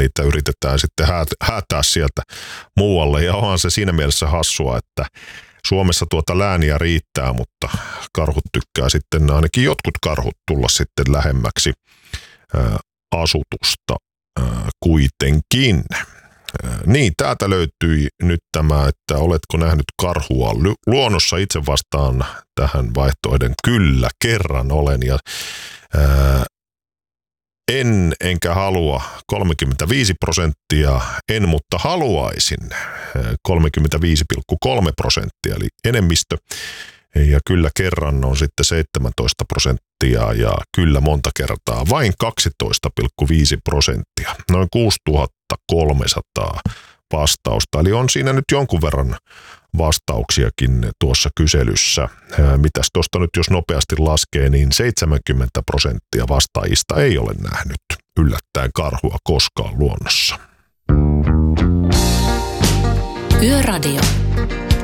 niitä yritetään sitten häätää sieltä muualle. Ja onhan se siinä mielessä hassua, että Suomessa tuota lääniä riittää, mutta karhut tykkää sitten, ainakin jotkut karhut, tulla sitten lähemmäksi asutusta kuitenkin. Niin, täältä löytyi nyt tämä, että oletko nähnyt karhua luonnossa. Itse vastaan tähän vaihtoehdon kyllä, kerran olen. Ja enkä halua 35%, en mutta haluaisin 35,3%, eli enemmistö. Ja kyllä kerran on sitten 17% ja kyllä monta kertaa vain 12,5%. Noin 6300 vastausta. Eli on siinä nyt jonkun verran vastauksiakin tuossa kyselyssä. Mitäs tuosta nyt jos nopeasti laskee, niin 70% vastaajista ei ole nähnyt yllättäen karhua koskaan luonnossa. Yöradio.